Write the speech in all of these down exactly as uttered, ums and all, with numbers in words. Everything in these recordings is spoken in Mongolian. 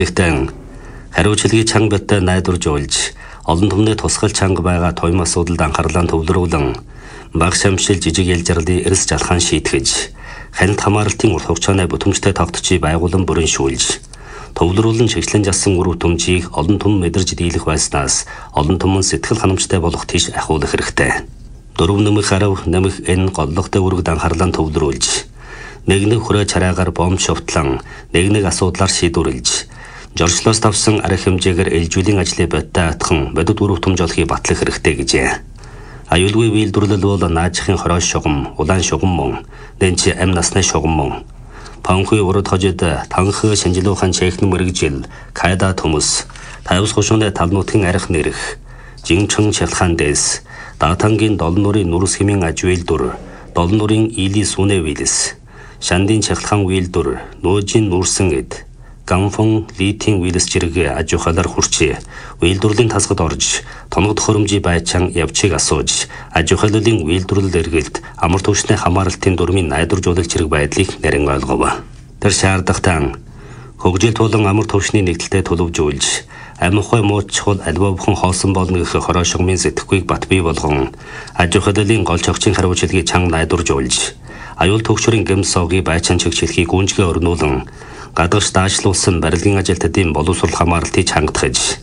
Гэхдээ хариуцлагыг чанга битээ найдварж уйлж олон түмний тусгал чанга байгаа туйм асуудалд анхаарлаа төвлөрүүлэн баг шамшил жижиг ялжралын эрс жалхан шийтгэж ханит хамааралтын урт хугацааны бүтэмжтэй тогтцыг байгуулан бүрэн шүүлж төвлөрүүлэн чиглэн жасан үр төмжийг олон түмэн мэдэрж дийлэх байснаас олон түмэн сэтгэл ханамжтай болох тийш ахиулах хэрэгтэй. Дөрөв нэмэх харав нэмэх энэ голлогтой үргд анхаарлаа төвлөрүүлж нэг нэг хүрээ чараагаар бомб шовтлон нэг нэг асуудлаар шийдвэрлэж жорчлоос тавсан арга хэмжээгээр ээлжүүлэн ажлыг бодтой атхан бодит үр төмж олохыг батлах хэрэгтэй гэжээ. Аюулгүй үйлдвэрлэл бол наажихын хорой шугам, улаан шугам мөн, дэнчи ам насны шугам мөн. Панхуй урд хожид танх шинжилуухан чехн мэрэгжил, кайда төмөс, тавс хушууны талнуутгийн арх нэрх, жинчэн чалхан дэс, даатангийн долон нурын нүрс хэмийн аж үйлдвэр, долон нурын иили сүнэ вилэс, шандын чахлхан үйлдвэр, нөөжийн нүрсэн эд, ганфон литийн вилэс зэрэг аж ухаалаар хүрчээ. Үйлдвэрлэлийн тасгад орж, тоногд хоромжийн байчаан явчийг асууж, аж ухааллын үйлдвэрлэл эргэлт амар түвшний хамааралтын дурмын найдваржуулах зэрэг байдлыг нэрэн ойлгов. Тэр шаардлагатай хөгжил тулан амар түвшний нэгдэлтэд төлөвжүүлж, амихой мууч чухал альва бүхэн хоосон болно гэх хорой шугамын сэтгэхүйг бат бий болгон, аж ухааллын гол чогчийн хариуцлагыг чанга найдваржуулж, аюул төгшрийн гэм соогийн байчаан чигчлэхийг гүнжгээ өрнүүлэн гадагш даашлуулсан барилгын ажилтнуудын боловсрол хамааралтыг чангатгаж,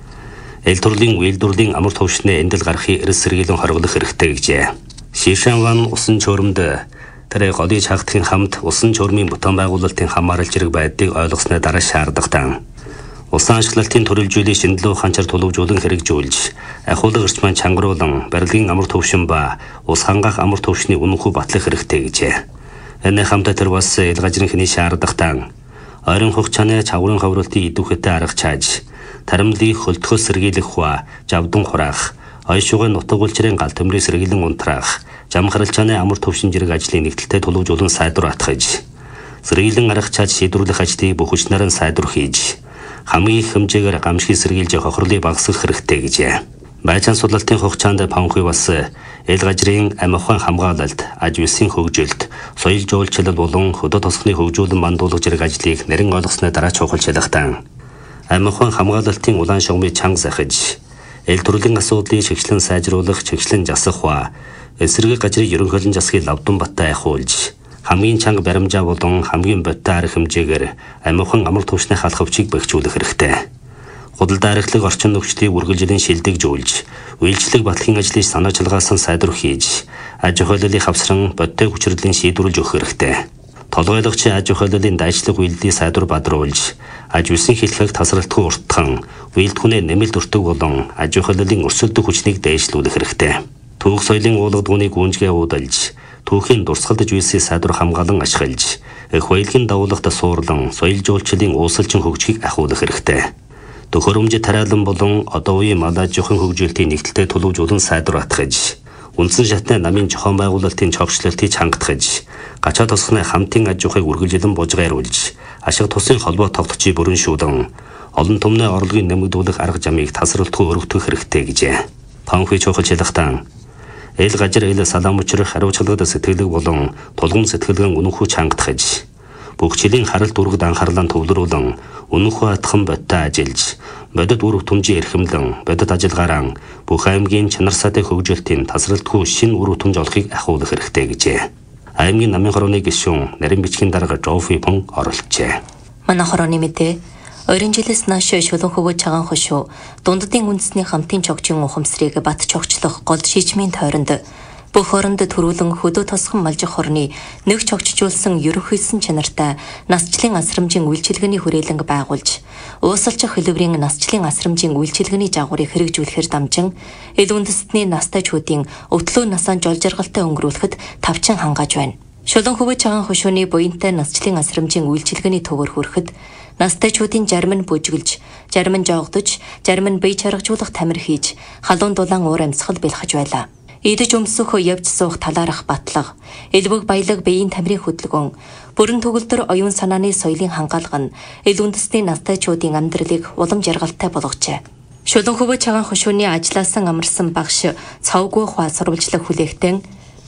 эл төрлийн үйлдвэрлэлийн амар түвшний эндэл гарахыг эрс сэргийлэн хоригдох хэрэгтэй гэжээ. Шишанван усан чөөрөмд тэр годыг хаагтахын хамт усан чөөрмийн бүтээн байгуулалтын хамаарал зэрэг байдлыг ойлгосны дараа шаардлагатай. Усан ашиглалтын төрөлжүүлэх шинжилгээ ханчаар төлөвжүүлэн хэрэгжүүлж, ахуулга эрчмэн чангаруулан барилгын амар түвшин ба ус хангаах амар түвшний үнэнхүү батлах хэрэгтэй гэжээ. Энэ хамтаа тэр бас ил гажрын хний шаардлагатай ойрон хугацааны чаврын хавралтын идэвхтэй арга чааж, таримлыг хөлтгөө сэргийлэх ба жавдан хураах, ойшуугын нутаг улчрын гал төмрийг сэргийлэн унтраах, жам харалчааны амар түвшин зэрэг ажлын нэгдэлтэд төлөвжүүлэн сайдвар атгаж, сэргийлэн арга чааж шийдвэрлэх ажлыг бүх хүчнээр нь сайдвар хийж, хамгийн их хэмжээгээр гамшиг сэргийлж хохирлыг багасгах хэрэгтэй гэжээ. Байцаан судлалтын хугацаанд панхуй бас эл гажрын амихын хамгаалалт, аж үйлсийн хөгжилт, соёл жуулчлал болон хөдөө тосхны хөгжүүлэн мандуулах зэрэг ажлыг нэрэн ойлгосны дараа чухал шалгалтаа. Амихын хамгаалалтын улаан шугамыг чанга захиж, эл төрлийн асуудлыг чигчлэн сайжруулах, чигчлэн засах ба эсрэг гажрын ерөнхийлөн засгийг лавдан баттай ахиулж, хамгийн чанга баримжаа болон хамгийн бодтой арга хэмжээгээр амихын амар түвшний халахвчийг бэхжүүлэх хэрэгтэй. Худалдаа архилаг орчин нөхцөлийг үргэлжлэн шилдэгжүүлж, үйлчлэг батлахын ажлыг санаачилгаасан сайдвар хийж, аж ухааллыг хавсран бодтой хүчирдлийн шийдвэрлэж өгөх хэрэгтэй. Толгойлогчийн аж ухааллын дайчлах үйлдэлийг сайдвар бадруулж, аж үйлсийн хэлхэг тасралтгүй уртхан, үйлдэлхүүнээ нэмэлт өртөг болон аж ухааллын өрсөлдөх хүчнийг дээшлүүлэх хэрэгтэй. Түүх соёлын уулгадууны гүнжгээ уудалж, түүхийн дурсгалдаж үйлсийн сайдвар хамгаалан ашиглаж, эх баялагын дагуулгад суурлан соёл жуулчлалын уусалчин хөгжгийг ахиулах хэрэгтэй. Төхөөрөмж тариалан болон одоо үеийн манай жохон хөгжилтийн нэгдэлтэд төлөвжүүлэн сайдвар атгаж, үндсэн шатны намын жохон байгуулалтын чогшлолтыг чангатгаж, гачаа тосхны хамтын аж ахуйг үргэлжлэн бужгааруулж, ашиг тусын холбоо тогтцыг бүрэн шүүлэн, олон түмний орлогын нэмэгдүүлэх арга замыг тасралтгүй өргөдөх хэрэгтэй гэжээ. Панхуй чухал шалгалтаа эл гажир эл салаам учрах хариуцлагад сэтгэлэг болон тулгам сэтгэлгэн үнэнхүү чангатгаж, бүх жилийн харалт үргд анхаарлаа төвлөрүүлэн үнэнхүү атхан бодтой ажиллаж, бодит үр төмжийн эрхэмлэн, бодит ажиллагаараа бүх аймгийн чанар сатай хөгжилтийн тасралтгүй шинэ үр төмж олохыг ахиулах хэрэгтэй гэжээ. Аймгийн намын хорооны гишүүн нарийн бичгийн дарга Жофи Пон оролцжээ. Манай хорооны мэдээ ойрын жилээс нааш шулуун хөвөө цагаан хошуу дунддын үндэсний хамтын чогчийн ухамсарыг бат чогчлох гол шийдмийн тойронд бүх хооронд төрүүлэн хөдөө тосхон малжих хорны нэг чогчжуулсан ерөнхийсэн чанартай насчлын асрамжийн үйлчилгээний хүрээлэнг байгуулж, уусалчих хэлбэрийн насчлын асрамжийн үйлчилгээний жагуурыг хэрэгжүүлэхээр дамжин эл үндэстний настайчуудын өвтлөө насаан жол жаргалтай өнгөрүүлэхэд тавчин хангааж байна. Шулуун хөвөө цагаан хошууны буянтай насчлын асрамжийн үйлчилгээний төвөр хүрэхэд настайчуудын зарим нь бүжгэлж, зарим нь жоогдож, зарим нь бие чаргажуулах тамир хийж, халуун дулаан уур амьсгал бэлхэж байлаа. Идэж өмсөх явж суух талаарх батлага, элбэг баялаг биеийн тамирын хөдөлгөөн, бүрэн төгөлдөр оюун санааны соёлын хангаалга нь эл үндэстний настайчуудын амьдралыг улам жаргалтай болгожээ. Шулуун хөвөө цагаан хошууны ажилласан амарсан багш цавгүй хаа сурвалжлах хүлээгтэн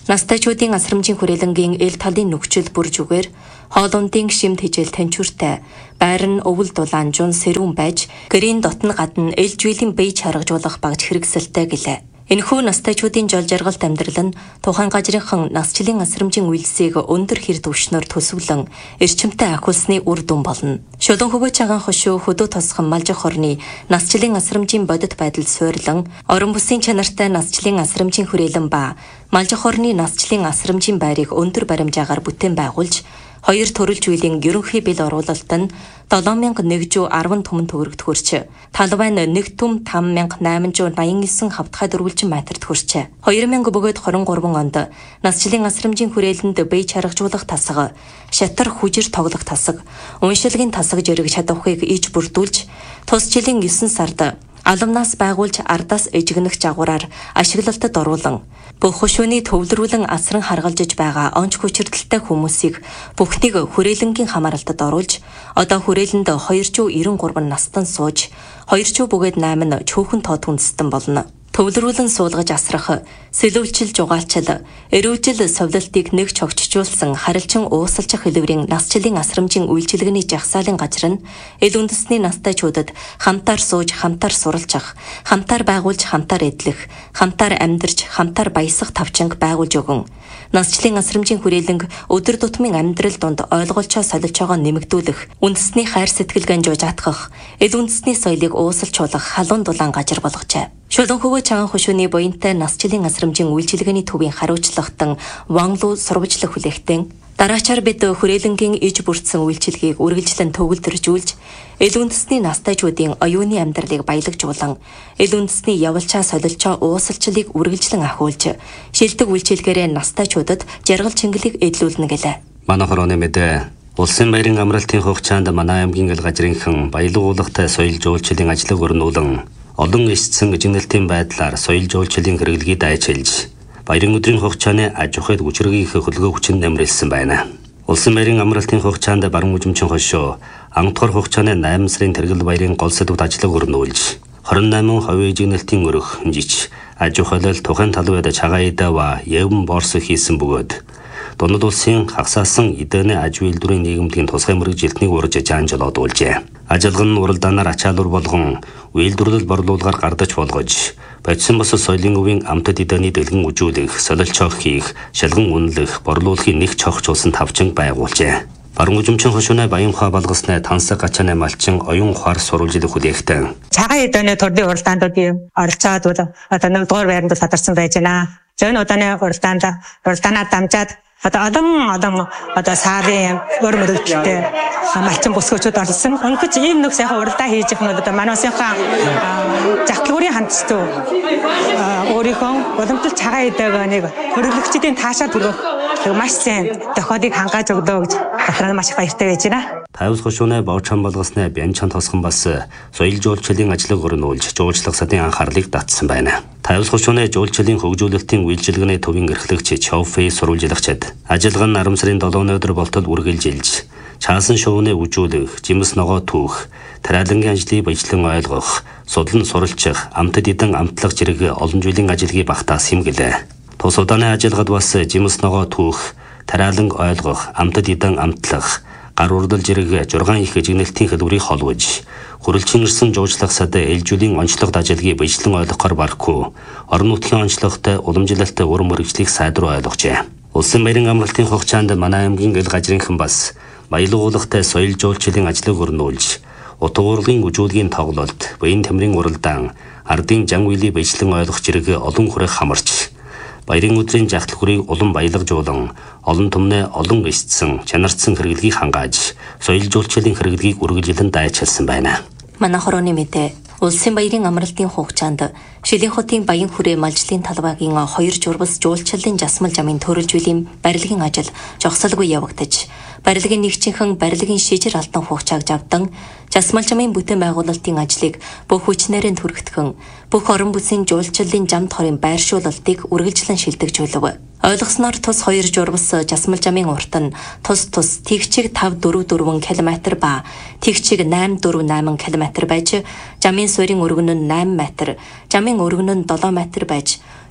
Настайчуудын асрамжийн хүрээлэнгийн эл талын нөхцөл бүржүүгээр хоолундын шимт хижээл танчууртай байр нь өвөл дулаан жун сэрүүн байж гэрийн дотн гадна ээлж үеийн бие чаргажуулах багж хэрэгсэлтэй гэлээ. Энэхүү настайчуудын жол жаргалт амьдрал нь тухайн газрынхан насчлын асрамжийн үйлсийг өндөр хэр түвшнөр төсвөлөн эрчимтэй ахиулсны үр дүн болно. Шулуун хөвөө цагаан хошуу хөдөө тосхон малжих хорны насчлын асрамжийн бодит байдал суйрлан орон бүсийн чанартай насчлын асрамжийн хүрээлэн ба малжих хорны насчлын асрамжийн байрыг өндөр баримжаагаар бүтээн байгуулж хоёр төрөлж үеийн ерөнхий бэл оруулалт нь долоон мянга нэгдүгээр арван түмэн төгрөгт хүрч, талбай нь нэг түм таван мянга найманзуу наян нисэн хавтгай дөрвөлжин метрт хүрч, хоёр мянга бөгөөд хорин гурван онд насчлын асрамжийн хүрээлэнд бие чаргажуулах тасга, шатар хүжир тоглох тасга, уншилгийн тасга зэрэг чадварыг иж бүрдүүлж, тус жилийн есөн сард алумнаас байгуулж ардаас эжигнэх жагвараар ашиглалтад оруулан бүх хушууны төвлөрүүлэн асран харгалжиж байгаа онц хүчирдэлтэй хүмүүсийг бүхнийг хүрээлэнгийн хамааралтад оруулж одоо хүрээлэнд хоёрчуу эрен гурван настан сууж хоёрчуу бөгөөд найман чөөхөн тод хүнсдэн болно. Төвлөрүүлэн суулгаж асрах, сэлүүлчил жугаалчил, эрүүжил совлолтыг нэг чогчжуулсан харилчин уусалчих хэлбэрийн насчлын асрамжийн үйлчилгээний жагсаалын газар нь эл үндэсний настайчуудад хамтаар сууж, хамтаар суралцах, хамтаар байгуулж, хамтаар эдлэх, хамтаар амьдарч, хамтаар баясах тавчанг байгуулж өгөн. Насчлын асрамжийн хүрээлэнг өдөр тутмын амьдрал донд ойлголцоо солилцоогоо нэмэгдүүлэх, үндэсний хайр сэтгэлгэн жуужаатгах, эл үндэсний соёлыг уусалжуулах халуун дулаан газар болгожээ. Шулуун хөвөө цагаан хушууны буянтай насчлын асрамжийн үйлчилгээний төвийн хариуцлагатан Ванлуу сурвалжлах хүлээгтэн дараачаар бид хүрээлэнгийн иж бүрдсэн үйлчилгээг үргэлжлэн төгөлдржүүлж, эл үндэсний настайчуудын оюуны амьдралыг баялагжуулан, эл үндэсний явалчаа солилцоо уусалчлыг үргэлжлэн ахиулж, шилдэг үйлчилгээрээ настайчуудад жаргал чингэлийг эдлүүлнэ гэлээ. Манай хорооны мэдээ Улсын баярын амралтын хугацаанд манай аймгийн эл газрынхан баялаг уулгатай соёл жуулчлалын ажлыг өрнүүлэн олон эсцэн эжигнэлтийн байдлаар соёл жуулчлалын хэрэглэгийг дайчилж, баярын өдрийн хугацааны аж ахуйд хүчрхийлэх хөлгөө хүчин нэмрэлсэн байна. Улсын баярын амралтын хугацаанд баруун үзмчин хошуу анх дахь хугацааны найман сарын тэргэл баярын гол сэдвүүд ажлыг өрнүүлж, хорин найман хувийн эжигнэлтийн өрөх, жиж, аж ахуйлал тухайн талбайд чагаа идава явн борс хийсэн бөгөөд Дунд улсын хагасаасан эдэнэ аж үйлдвэрийн нийгэмдгийн тусгай мэргэжилтнийг урьж жаанжал одуулжээ. Ажилган нь уралдаанаар ачаалуур болгон үйлдвэрлэл борлуулгаар гардаж болгож, бодсон бос соёлын өвийн амтд эдэний дэлгэн үжүүлэх, солилцоох хийх, шалган үнэлэх, борлуулахын нэг чогчулсан тавчанг байгуулжээ. Баруун үзмчин хошууны баян ухаа болгосны тансаг гачааны малчин оюун ухаар сурвалжлах хүлээгтэн. Цагаан эдэний төрлийн уралдаандуудын оролцоод одоо нэгдүгээр байранд садарсан байж байна. Зөөн удааны уралдаанд уралдаанаа дамжаад одоо олон олон одоо сарын өр мөрөлдөлтэй малчин бүсгүүчүүд орсон. Өнгөч ийм нэг сайхан уралдаа хийж их нь одоо манай улсынхаа загтлагын хандцтай өөрийнхөө уламжлалт цагаан эдэг нэг хөрөлөгчдийн таашаа түргэх маш сайн тохиолыг хангааж өглөө гэж батраа маш их баяртай байж байна. Тавс хошууны боочхон болгосны бянчан тосхон бас соёл жуулчлалын ажлыг өрнүүлж, жуулчлах садын анхаарлыг татсан байна. Тавс хошууны жуулчлалын хөгжүүлэлтийн үйлчилгээний төвийн эрхлэгч Чоуфэй сурвалжлагчид ажилган наран сарын долооны өдөр болтол үргэлжилж, чаасан шувууны үжүүлэх, жимс ногоо түүх, тариалангийн ажлыг баяжлан ойлгох, судлан суралцах, амтд эдэн амтлах зэрэг олон жилийн ажилгыг багтаас хэмгэлээ. Тус удааны ажилгад бас жимс ногоо түүх, тариалан ойлгох, амтд эдэн амтлах, гар урдал зэрэг жургаан их эжигнэлтийн хэлбэрийг холбож, хөрөлчин ирсэн жуулчлах сад ээлжүүлийн онцлогт ажилгыг баяжлан ойлгохоор барахгүй, орон нутгийн онцлогтой уламжлалт өр мөрөгжлийг сайдруулж ойлгожээ. Улсын баярын амралтын хугацаанд манай аймгийн эл газрынхан бас баялаг уулгатай соёл жуулчлалын ажлыг өрнүүлж, утга урлагийн үжүүлгийн тоглолт, баян тамирын уралдаан, ардын жан үеийг баяжлан ойлгох зэрэг олон хүрээх хамарч, баярын өдрийн жагтлахүрийг улам баялагжуулан, олон түмнээ олон эсцэн, чанарцсан хэрэглэгийг хангааж, соёл жуулчлалын хэрэглэгийг үргэлжлэн дайчилсан байна. Манай хорооны мэдээ Улсын баярын амралтын хугацаанд Шилийн хотын баян хүрээ малжлын талбайгийн хоёр журбас жуулчлалын жасмал жамын төрөлжүүллийн барилгын ажил жогсолгүй явагдаж, барилгын нэгжийнхэн барилгын шижир алтан хугацааг авдан, жасмал жамын бүтээн байгуулалтын ажлыг бүх хүчнээрээ түргэтгэн, бүх орон бүсийн жуулчлалын жамд хорийн байршуулалтыг үргэлжлэн шилдэгжүүлв. Ойлгосноор тус хоёр журбас жасмал жамын урт нь тус тус тэгчиг тав дөрөв дөрвөн километр ба тэгчиг найм дөрөв найм километр байж, жамын суурийн өргөн нь найм метр, жамын өргөн нь долоо метр байж,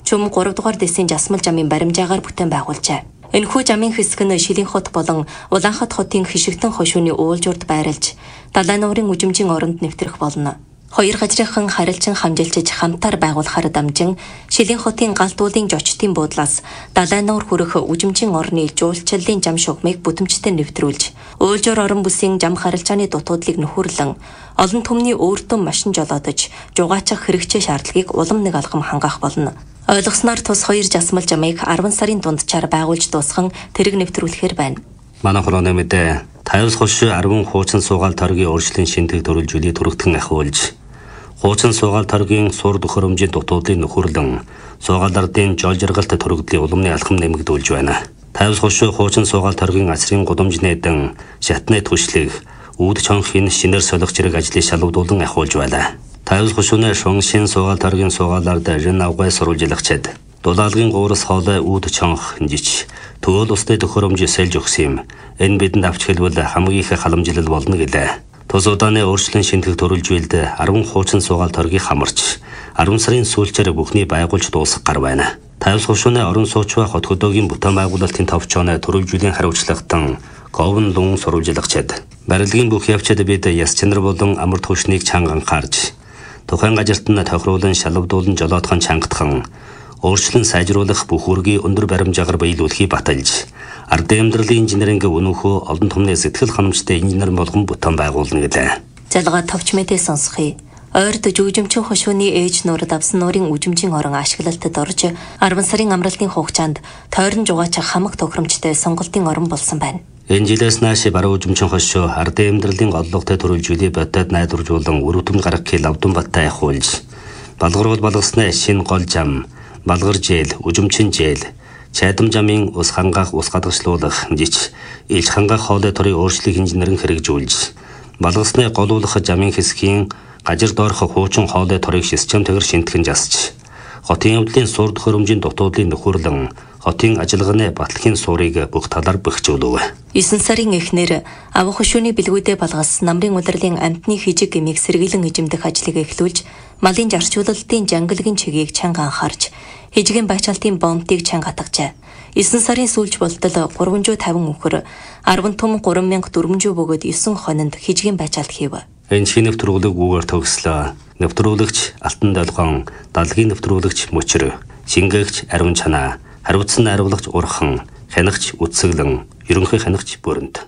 Чөм гурав дугаар дэсийн жасмал жамын баримжаагаар бүтээн байгуулжээ. Энэхүү жамын хэсэг нь Шилийн хот болон Улаанхат хотын хишигтэн хошууны уулжурд байрлаж, далайн нуурын үжимжийн оронд нэвтрэх болно. Хоёр газрынхан харилцан хамжилчиж хамтаар байгуулахаар дамжин Шилийн хотын галтуулын жочтын буудлаас далайн нуур хүрэх үжимжийн орны жуулчлалын жам шугамыг бүтэмжтэй нэвтрүүлж, уулжуур орон бүсийн жам харилцааны дутуудлыг нөхөрлөн, олон түмний өөртөө машин жолоодож, жугаачих хэрэгцээ шаардлагыг улам нэг алгам хангах болно. Ойлгосноор тус хоёр жасмал жамыг арван сарын дунджаар байгуулж дуусхан тэрэг нэвтрүүлэхээр байна. Манай хорооны мэдээ Тайвс хош арван хуучин суугаал торгийн өөрчлөлийн шинтэг төрөлжүүлээ түрэгтэн ахиулж, хуучин суугаал торгийн сур төхөөрөмжийн дутуудлыг нөхөрлөн, суугаал ардын жол жаргалт төрөгдлийн уламны алхам нэмэгдүүлж байна. Тайвс хош хуучин суугаал торгийн асрын гудамж нээдэн шатны түшлэг, үүд чонхын шинээр солих зэрэг ажлыг шалгуулан ахиулж байна. Тайвс хошууны шун шин суугаал торгийн суугаалаар рен авгай сурвалжлагчид дулаалгын гуурс хоолой үүд чонх жич төгөөл усны төхөөрөмж сэлж өгсөн юм. Энэ бидэнд авч хэлбэл хамгийн их халамжлал болно гэлээ. Тус удааны өөрчлөлт шинтгэх төрөлжүүлэлд арван хуучин суугаал торгийг хамарч арван сарын сүүлчээр бүхний байгуулж дуусгах гар байна. Тайвс хошууны орон сууч ба хот хөдөөгийн бүтээн байгуулалтын товчооны төрөлжүүллийн хариуцлагатан говн лун сурвалжлагчид барилгын бүх явцад бид яс чанар болон амар түвшнийг чанган харж тухайн газарт нь тохируулан шалгадуулан жолоодхон чангатхан өөрчлөн сайжруулах бүх үргийн өндөр баримжаагаар биелүүлэхийг баталж ардын амьдралын инженеринг өнөөхөө олон түмний сэтгэл ханамжтай инженер болгон бүтээн байгуулна гэлээ. Залгаа товч мэдээ сонсхий. Ойрд жүжимчин хошууны ээж нуурд авсан нуурын үжимжийн орон ашиглалтад орж арван сарын амралтын хугацаанд тойрон жугаачих хамаг тохиромжтой сонголтын орон болсон байна. Энэ жилээс нааш баруун үжимчин хошуу ардын амьдралын оллогтой төрөлжүүлээ бодод найдваржуулан өрөвтөм гаргахыг лавдан баттай ахиулж балгаруул болгосны шин гол жам балгар жээл, үжимчин жээл, чайдам жамын ус хангаах, ус гадагшлуулах, жич, илж хангаах хоолой торын өөрчлөлийг инженерин хэрэгжүүлж, балгасны голуулах жамын хэсгийн гажир доорох хуучин хоолой торыг систем тэгэр шинтгэн жасж, хотын явдлын сур төхөөрөмжийн дутуудлыг нөхөрлөн, хотын ажиллагааны батлагын суурийг бүх талаар бэхжүүлв. есөн сарын эхнэр авах хошууны бэлгүүдээ балгас намрын удирлын амтны хижиг гэмийг сэргийлэн эжимдэх ажлыг эхлүүлж, малын жарчуулалтын жангалгийн чигийг чанга анхаарч, хижгийн байчаалтын бомбтыг чанга хатгажээ. есөн сарын сүүлч болтол гурван тавин өнхөр арван том гурван мянга дөрвөн бөгөөд есөн хонинд хижгийн байчаалт хийв. Энэ шинэ нэвтрүүлэг үгээр төгслөө. Нэвтрүүлэгч Алтан Долгон, Далгийн нэвтрүүлэгч Мөчр, Шингээгч Ариун Чанаа, хариуцсан найруулагч Урхан, хянагч Үтсэглэн, ерөнхий хянагч Бүрэнд.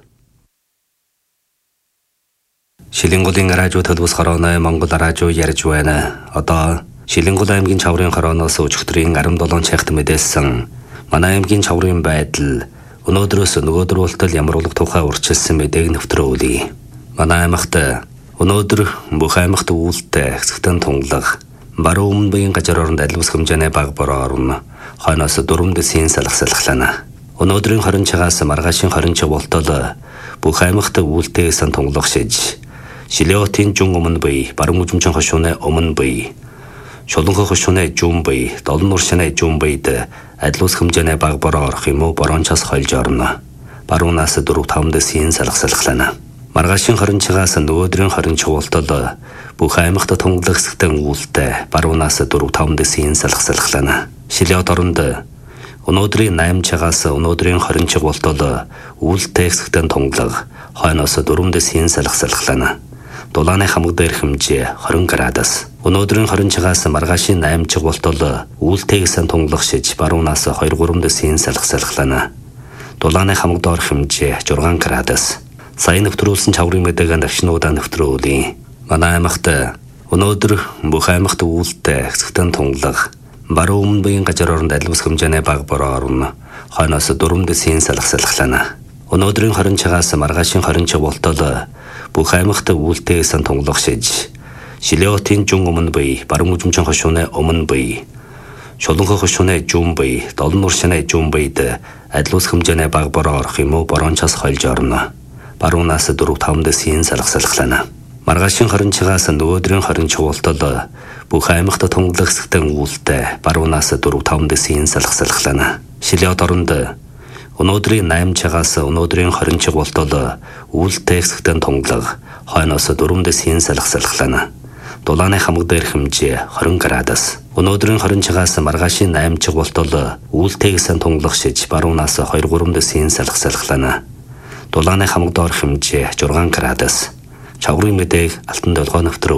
Шилэнгулын радио төлөвс хорооны Монгол радио ярьж байна. Одоо Шилэнгул аймгийн Чаврын хорооноос өчигдрийн арван долоо цагт мэдээлсэн манай аймгийн Чаврын байдал өнөөдрөөс нөгөөдрүүлтэл ямар улаг тухай урьдчилсан мэдээг нэвтрүүлье. Манай аймагт өнөөдөр бүх аймагт үүлтэй хэсэгтэн тунгалаг баруун өмнө буян газар оронд адил ус хэмжээний баг бороо орно. Хойноос дөрвөн дэсийн салхасалхлана. Өнөөдрийн хорин цагаас маргаашийн хорин цаг болтол бүх аймагт үүлтэйсэн тунгалаг шиж Шилиотын жун өмнө буй баруун үжимчин хошууны өмнө буй Шуланхой хошууны жун буй долон нур шинэ жун буйд адил ус хэмжээний баг бороо орох юм уу бороончаас хольж орно. Баруунаас дөрөв таван дэсийн салхасалхлана. Маргаашийн хорин цагаас нөгөөдрийн хорин цаг болтол бүх аймагт тунгалаг хэсэгтэн үүлтэй баруунаас дөрөв таван дэсийн салхасалхлана. Шилиот оронд өнөөдрийн найм цагаас өнөөдрийн хорин цаг болтол үүлтэй хэсэгтэн тунгалаг хойноос дөрвөн дэсийн салхасалхлана. Дулааны хамаг дээр хэмжээ хорин градус. Өнөөдрийн хорин цагаас маргаашийн найм цаг болтол үүлтэйгсэн тунгалаг шиж баруунаас хоёр гурван дэсийн салхасалхлана. Дулааны хамаг доор хэмжээ зургаан градус. Сайн нэвтрүүлсэн Чаврын мэдээг навшнуудаа нэвтрүүлье. Манай аймагт өнөөдөр бүх аймагт үүлтэй хэсэгтэн тунгалаг баруун өмнө буян газар оронд адил ус хэмжээний баг бороо орно. Хойноос дөрвөн дэсийн салхасалхлана. Өнөөдрийн хорин цагаас маргаашийн хорин цаг болтол бүх аймагт үүлтэйсэн тунгалаг шиж Шилиотын жун өмнө буй баруун үжимчин хошууны өмнө буй Шуланхой хошууны жун буй долон нур шинэ жун буйд адил ус хэмжээний баг бороо орох юм уу бороончаас хольж орно. Баруунаас дөрөв таван дэсийн салхасалхлана. Маргаашийн хорин цагаас нөгөөдрийн хорин цаг болтол бүх аймагт тунгалаг хэсэгтэн үүлтэй баруунаас дөрөв таван дэсийн салхасалхлана. Шилиот оронд өнөөдрийн найм цагаас өнөөдрийн хорин цаг болтол үүлтэй хэсэгтэн тунгалаг хойноос дөрвөн дэсийн салхасалхлана. Дулааны хамаг дээр хэмжээ хорин градус. Өнөөдрийн хорин цагаас маргаашийн восемь чиг болтол үүлтэйгсэн тунгалах шиж баруунаас two three дэсийн салах салхлана. Дулааны хамаг доор хэмжээ six градус. Чаврын мэдээг Алтан долгоо нэвтрүү.